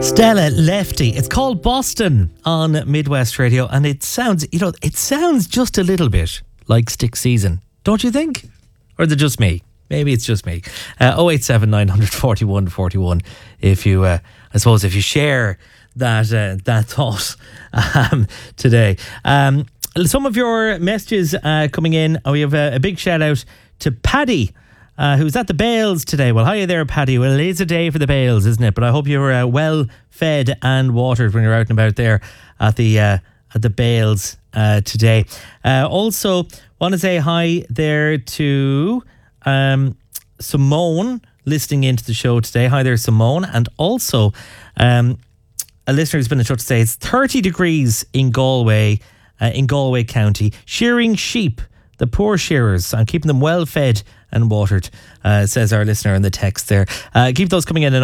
Stella Lefty. It's called Boston on Midwest Radio, and it sounds just a little bit like Stick Season, don't you think? Or is it just me? Maybe it's just me. 087 941 41. If you, I suppose, if you share that thought today. Some of your messages coming in. We have a big shout out to Paddy, who's at the Bales today. Well, hiya there, Paddy. Well, it is a day for the Bales, isn't it? But I hope you're well fed and watered when you're out and about there at the Bales today. Also, want to say hi there to Simone listening into the show today. Hi there, Simone. And also, a listener who's been in touch to say it's 30 degrees in Galway County. Shearing sheep, the poor shearers, and keeping them well fed and watered, says our listener in the text there. Keep those coming in.